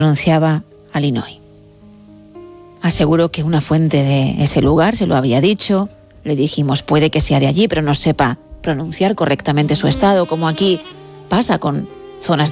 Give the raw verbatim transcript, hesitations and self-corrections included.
pronunciaba Illinois. Aseguró que una fuente de ese lugar se lo había dicho. Le dijimos, puede que sea de allí, pero no sepa pronunciar correctamente su estado, como aquí pasa con zonas de